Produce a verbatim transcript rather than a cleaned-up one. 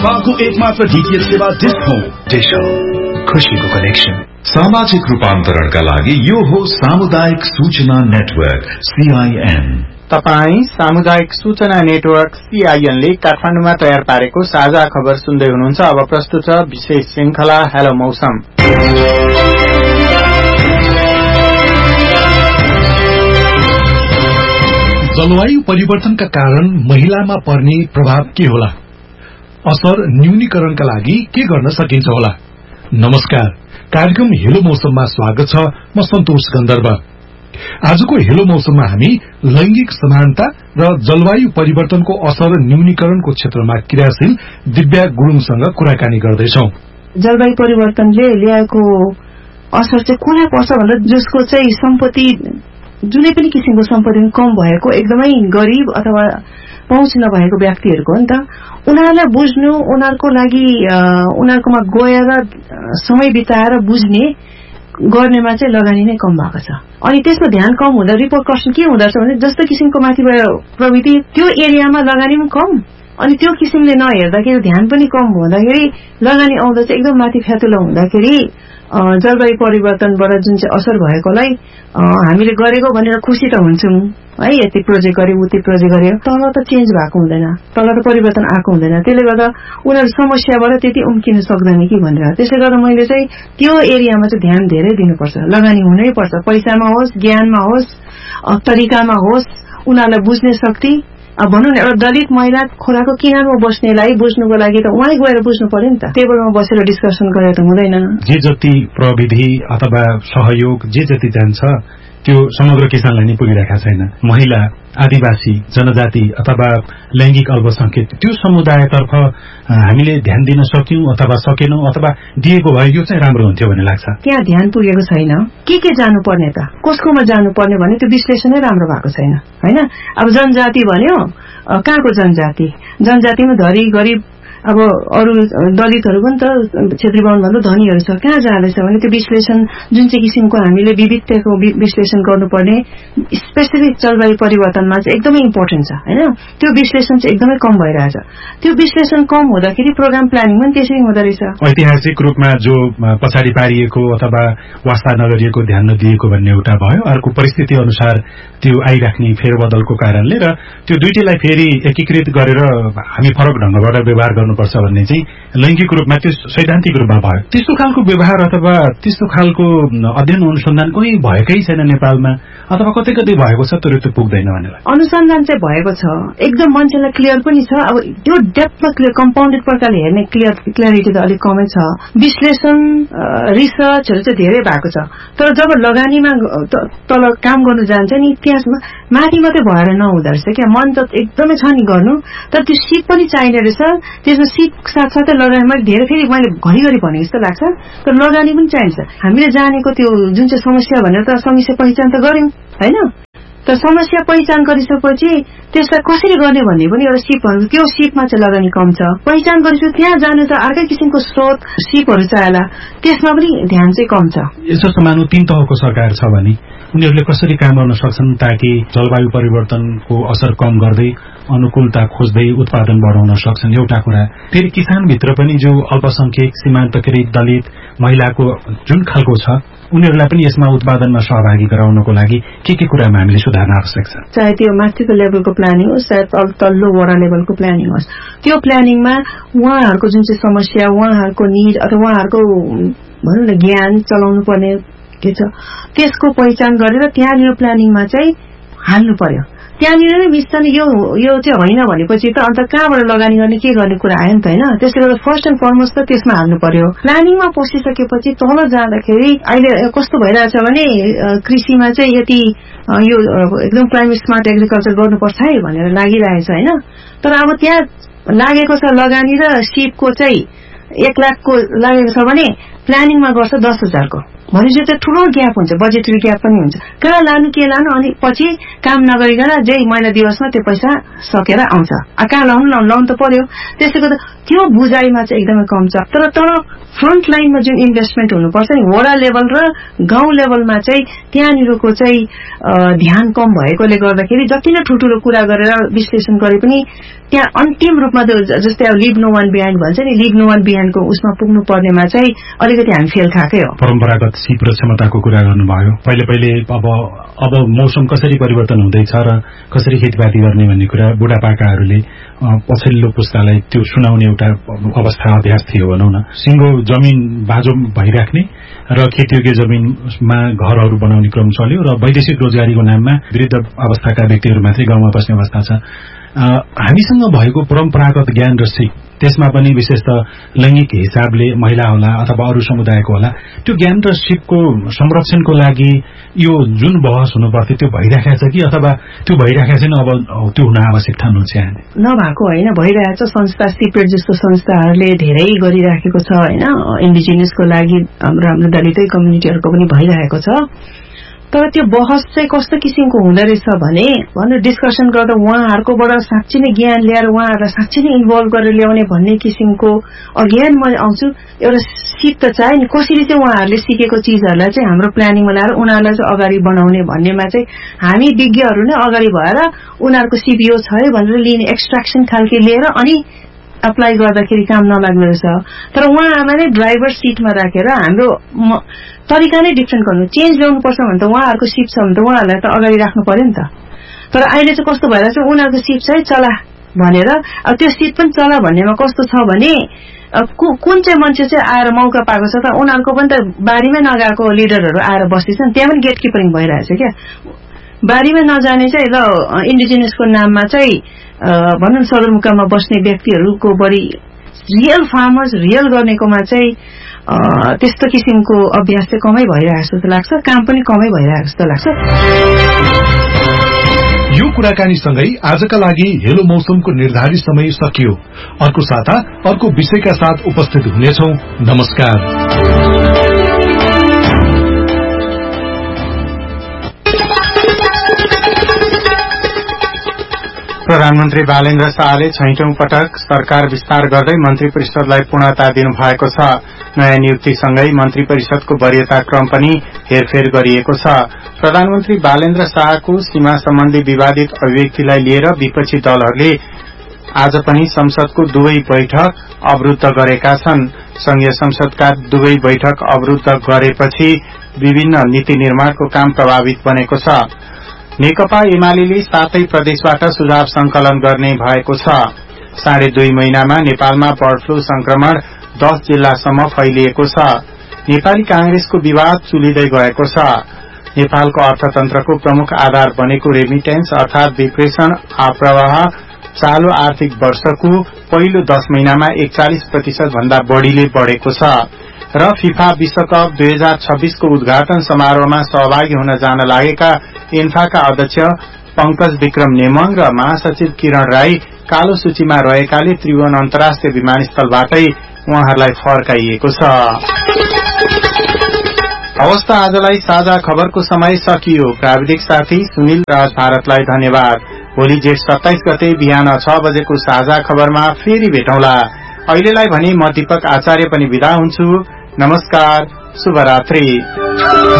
नेपालको एकमात्र डीटीएच सेवा डिश हो। डिश हो खुशीको कनेक्सन। सामाजिक रूपान्तरणका लागि यो हो सामुदायिक सूचना नेटवर्क सीआईएन। तपाई सामुदायिक सूचना नेटवर्क सीआईएन ले काठमाडौँमा तयार पारेको साझा खबर सुन्दै हुनुहुन्छ। अब प्रस्तुत छ विशेष श्रृंखला हेलो मौसम। जलवायु परिवर्तनका कारण महिलामा पर्ने प्रभाव के होला? असर न्यूनीकरणका लागि के गर्न सकिन्छ होला? नमस्कार, कार्यक्रम हेलो मौसममा स्वागत छ। म सन्तोष गन्धर्व। आजको हेलो मौसममा हामी लैंगिक समानता र जलवायु परिवर्तनको असर न्यूनीकरणको क्षेत्रमा क्रियाशील दिव्या गुरुङसँग कुराकानी गर्दैछौं। जलवायु परिवर्तनले ल्याएको असर चाहिँ कुन पर्छ भन्दा जसको चाहिँ सम्पत्ति जुनै पनि किसिमको सम्पत्ति कम भएको एकदमै गरिब अथवा पहुँच नभएको व्यक्तिहरूको हो नि त, उनीहरूलाई बुझ्नु, उनीहरूको लागि उनीहरूकोमा गएर समय बिताएर बुझ्ने गर्नेमा चाहिँ लगानी नै कम भएको छ। अनि त्यसमा ध्यान कम हुँदा रिपोर्कर्सन के हुँदो रहेछ भने जस्तो किसिमको माथि प्रविधि त्यो एरियामा लगानी पनि कम, अनि त्यो किसिमले नहेर्दाखेरि ध्यान पनि कम हुँदाखेरि लगानी आउँदा चाहिँ एकदम माथि फ्यातुलो हुँदाखेरि जलवायु परिवर्तनबाट जुन चाहिँ असर भएकोलाई हामीले गरेको भनेर खुसी त हुन्छौं है, यति प्रोजेक्ट गर्यो उति प्रोजेक्ट गर्यो, तल त चेन्ज भएको हुँदैन, तल त परिवर्तन आएको हुँदैन। त्यसले गर्दा उनीहरू समस्याबाट त्यति उम्किन सक्दैन कि भनेर त्यसले गर्दा मैले चाहिँ त्यो एरियामा चाहिँ ध्यान धेरै दिनुपर्छ, लगानी हुनै पर्छ। पैसामा होस्, ज्ञानमा होस्, तरिकामा होस्, उनीहरूलाई बुझ्ने शक्ति। अब भनौँ न एउटा दलित महिला खोलाको किनारमा बस्नेलाई बुझ्नुको लागि त उहाँ गएर बुझ्नु पर्यो नि त, टेबलमा बसेर डिस्कसन गरेर त हुँदैन। जे जति प्रविधि अथवा सहयोग जे जति जान्छ त्यो समग्र किसानलाई नै पुगिरहेका छैन। महिला, आदिवासी, जनजाति अथवा लैंगिक अल्पसंख्यक त्यो समुदायतर्फ हामीले ध्यान दिन सक्यौं अथवा सकेनौं अथवा दिएको भए यो चाहिँ राम्रो हुन्थ्यो भन्ने लाग्छ। त्यहाँ ध्यान पुगेको छैन। के के जानुपर्ने त, कसकोमा जानुपर्ने भने त्यो विश्लेषणै राम्रो भएको छैन हैन। अब जनजाति भन्यो, कहाँको जनजाति? जनजातिमा धरी गरिब अब अरू दलितहरू पनि त क्षेत्री बाहुन भन्दा धनीहरू छ, कहाँ जाँदैछ भने त्यो विश्लेषण जुन चाहिँ किसिमको हामीले विविधताको विश्लेषण गर्नुपर्ने स्पेसिफिक जलवायु परिवर्तनमा चाहिँ एकदमै इम्पोर्टेन्ट छ हैन, त्यो विश्लेषण चाहिँ एकदमै कम भइरहेछ। त्यो विश्लेषण कम हुँदाखेरि प्रोग्राम प्लानिङ पनि त्यसै हुँदो रहेछ। ऐतिहासिक रूपमा जो पछाडि पारिएको अथवा वास्ता नगरिएको ध्यान नदिएको भन्ने एउटा भयो, अर्को परिस्थिति अनुसार त्यो आइराख्ने फेरबदलको कारणले र त्यो दुईटैलाई फेरि एकीकृत गरेर हामी फरक ढंगबाट व्यवहार गर्नुपर्छ भन्ने चाहिँ लैंगिक रूपमा त्यो सैद्धान्तिक रूपमा भयो। त्यस्तो खालको व्यवहार अथवा त्यस्तो खालको अध्ययन अनुसन्धान कुनै भएकै छैन नेपालमा, अथवा कतै कतै भएको छ तर त्यो पुग्दैन भनेर अनुसन्धान चाहिँ भएको छ, एकदम मान्छेलाई क्लियर पनि छ। अब त्यो डेप्थमा क्लियर कम्पाउन्डेड प्रकारले हेर्ने क्लियर क्ल्यारिटी त अलिक कमै छ। विश्लेषण रिसर्चहरू चाहिँ धेरै भएको छ, तर जब लगानीमा तल काम गर्नु जान्छ नि त्यसमा माथि मात्रै भएर नहुँदो रहेछ क्या। मन त एकदमै छ नि गर्नु, तर त्यो सिप पनि चाहिने रहेछ। त्यसमा सिप साथसाथै लगानीमा धेरै फेरि मैले घरिघरि भने जस्तो लाग्छ, तर लगानी पनि चाहिन्छ। हामीले जानेको त्यो जुन चाहिँ समस्या भनेर त समस्या पहिचान त गर्यौं हैन, तर समस्या पहिचान गरिसकेपछि त्यसलाई कसरी गर्ने भन्ने पनि एउटा सिपहरू, त्यो सिपमा चाहिँ लगानी कम छ। पहिचान गरिसके त्यहाँ जानु त अर्कै किसिमको स्रोत सिपहरू चाहिएला, त्यसमा पनि ध्यान चाहिँ कम छ। यसो मानौ तीन तहको सरकार छ भने उनीहरूले कसरी काम गर्न सक्छन् ताकि जलवायु परिवर्तनको असर कम गर्दै अनुकूलता खोज्दै उत्पादन बढाउन सक्छन्? एउटा कुरा। फेरि किसानभित्र पनि जो अल्पसंख्यक, सीमान्तकृत, दलित, महिलाको जुन खालको छ उनीहरूलाई पनि यसमा उत्पादनमा सहभागी गराउनको लागि के के कुरामा हामीले सुधार्न आवश्यक छ? चाहे त्यो माथिको लेभलको प्लानिङ होस्, चाहे तल्लो वडा लेभलको प्लानिङ होस्, त्यो प्लानिङमा उहाँहरूको जुन चाहिँ समस्या, उहाँहरूको निड अथवा उहाँहरूको भनौँ न ज्ञान चलाउनु पर्ने के छ त्यसको पहिचान गरेर त्यहाँनिर प्लानिङमा चाहिँ हाल्नु पर्यो। त्यहाँनिर नै मिस्छ नि यो यो चाहिँ होइन भनेपछि त अन्त कहाँबाट लगानी गर्ने के गर्ने कुरा आयो नि त हैन। त्यसले गर्दा फर्स्ट एन्ड फरमोस्ट त त्यसमा हाल्नु पर्यो। प्लानिङमा पसिसकेपछि तल जाँदाखेरि अहिले कस्तो भइरहेछ भने कृषिमा चाहिँ यति यो एकदम क्लाइमेट स्मार्ट एग्रिकल्चर गर्नुपर्छ है भनेर लागिरहेछ हैन, तर अब त्यहाँ लागेको छ लगानी र सिपको चाहिँ एक लाखको लागेको छ भने प्लानिङमा गर्छ दस हजारको भनेपछि त ठूलो ग्याप हुन्छ, बजेटरी ग्याप पनि हुन्छ। कहाँ लानु के लानु, अनि पछि काम नगरिकन जे महिना दिवसमा त्यो पैसा सकेर आउँछ, कहाँ लाउनु लाउनु लाउनु त पर्यो। त्यसैको त त्यो बुझाइमा चाहिँ एकदमै कम छ। तर तर फ्रन्ट लाइनमा जुन इन्भेस्टमेन्ट हुनुपर्छ नि वडा लेभल र गाउँ लेभलमा चाहिँ त्यहाँनिरको चाहिँ ध्यान कम भएकोले गर्दाखेरि जति नै ठुल्ठुलो कुरा गरेर विश्लेषण गरे पनि त्यहाँ अन्तिम रूपमा जस्तै अब लिभ नो वान बिहाइन्ड भन्छ नि, लिभ नो वान बिहाइन्डको उसमा पुग्नु पर्नेमा चाहिँ अलिकति हामी फेल खाएकै हो। परम्परागत सिप र क्षमताको कुरा गर्नुभयो। पहिले पहिले अब अब मौसम कसरी परिवर्तन हुँदैछ र कसरी खेतीपाती गर्ने भन्ने कुरा बुढापाकाहरूले पछिल्लो पुस्तालाई त्यो सुनाउने एउटा अवस्था अभ्यास थियो भनौँ न। सिङ्गो जमिन बाँझो भइराख्ने र खेतीयोग्य जमिनमा घरहरू बनाउने क्रम चल्यो र वैदेशिक रोजगारीको नाममा वृद्ध अवस्थाका व्यक्तिहरू मात्रै गाउँमा बस्ने अवस्था छ। हामीसँग भएको परम्परागत ज्ञान र सिप, त्यसमा पनि विशेष त लैंगिक हिसाबले महिला होला अथवा अरू समुदायको होला, त्यो ज्ञान र सिपको संरक्षणको लागि यो जुन बहस हुनुपर्थ्यो त्यो भइराखेको छ कि अथवा त्यो भइराखेको छैन, अब त्यो हुन आवश्यक ठान्नुहुन्छ यहाँले? नभएको होइन, भइरहेको छ। संस्था सिपेट जस्तो संस्थाहरूले धेरै गरिराखेको छ होइन, इन्डिजिनियसको लागि हाम्रो हाम्रो दलितै कम्युनिटीहरूको पनि भइरहेको छ। तर त्यो बहस चाहिँ कस्तो किसिमको हुँदो रहेछ भने भन्नु डिस्कसन गर्दा उहाँहरूकोबाट साँच्चै नै ज्ञान ल्याएर उहाँहरूलाई साँच्चै नै इन्भल्भ गरेर ल्याउने भन्ने किसिमको अज्ञान म आउँछु। एउटा सिप त चाहे नि, कसरी चाहिँ उहाँहरूले सिकेको चिजहरूलाई चाहिँ हाम्रो प्लानिङमा ल्याएर उनीहरूलाई चाहिँ अगाडि बढाउने भन्नेमा चाहिँ हामी विज्ञहरू नै अगाडि भएर उनीहरूको सिप यो छ है भनेर लिने एक्सट्र्याक्सन खालके लिएर अनि अप्लाई गर्दाखेरि काम नलाग्दो रहेछ। तर उहाँहरूलाई नै ड्राइभर सिटमा राखेर हाम्रो तरिका नै डिफ्रेन्ट गर्नु, चेन्ज ल्याउनुपर्छ भने त उहाँहरूको सिप छ भने त उहाँहरूलाई त अगाडि राख्नु पर्यो नि त। तर अहिले चाहिँ कस्तो भइरहेको छ, उनीहरूको सिप चाहिँ चला भनेर, अब त्यो सिप पनि चला भन्नेमा कस्तो छ भने कुन चाहिँ मान्छे चाहिँ आएर मौका पाएको छ त उनीहरूको पनि त बारीमै नगएको लिडरहरू आएर बस्दैछन्, त्यहाँ पनि गेट किपरिङ भइरहेछ क्या। बारीमा नजाने चाहिँ ल इन्डिजिनियसको नाममा चाहिँ भनौँ सदरमुकाममा बस्ने व्यक्तिहरूको बढी रियल फार्मर्स रियल गर्नेकोमा चाहिँ त्यस्तो किसिमको अभ्यास चाहिँ कमै भइरहेको जस्तो लाग्छ, काम पनि कमै भइरहेको जस्तो लाग्छ। यो कुराकानीसँगै आजका लागि हेलो मौसमको निर्धारित समय सकियो। अर्को साता अर्को विषयका साथ उपस्थित हुनेछौं। नमस्कार। प्रधानमन्त्री बालेन्द्र शाहले छैटौं पटक सरकार विस्तार गर्दै मन्त्री परिषदलाई पूर्णता दिनुभएको छ। नयाँ नियुक्तिसँगै मन्त्री परिषदको वरियता क्रम पनि हेरफेर गरिएको छ। प्रधानमन्त्री बालेन्द्र शाहको सीमा सम्बन्धी विवादित अभिव्यक्तिलाई लिएर विपक्षी दलहरूले आज पनि संसदको दुवै बैठक अवरूद्ध गरेका छन्। संघीय संसदका दुवै बैठक अवरूद्ध गरेपछि विभिन्न नीति निर्माणको काम प्रभावित बनेको छ। नेकपा एमाले सातै प्रदेशबाट सुझाव संकलन गर्ने भएको छ। साढे दुई महिनामा नेपालमा बर्ड फ्लू संक्रमण दस जिल्लासम्म फैलिएको छ। नेपाली कांग्रेसको विवाद चुलिँदै गएको छ। नेपालको अर्थतन्त्रको प्रमुख आधार बनेको रेमिटेन्स अर्थात विप्रेषण आप्रवाह चालू आर्थिक वर्षको पहिलो दस महिनामा एकचालिस प्रतिशत भन्दा बढ़ीले बढ़ेको छ। र फिफा विश्वकप दुई हजार छब्बीसको उद्घाटन समारोहमा सहभागी हुन जान लागेका इन्फाका अध्यक्ष पंकज विक्रम नेमङ र महासचिव किरण राई कालो सूचीमा रहेकाले त्रिभुवन अन्तर्राष्ट्रिय विमानस्थलबाटै उहाँहरूलाई फर्काइएको छ। अवस्था आजलाई साझा खबरको समय सकियो। प्राविधिक साथी सुनिल राज भारतलाई धन्यवाद। भोलि जेठ सत्ताइस गते बिहान छ बजेको साझा खबरमा फेरि भेटौँला। अहिलेलाई भने म दीपक आचार्य पनि विदा हुन्छु। नमस्कार, शुभरात्रि।